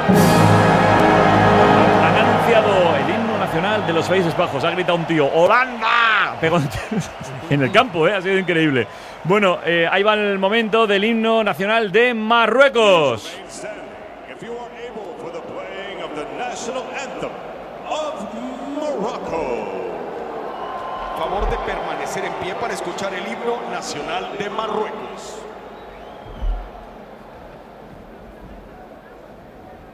Han anunciado el himno nacional de los Países Bajos. Ha gritado un tío, ¡Holanda! Pegó en el campo, ha sido increíble. Bueno, ahí va el momento del himno nacional de Marruecos. Favor de permanecer en pie para escuchar el himno nacional de Marruecos.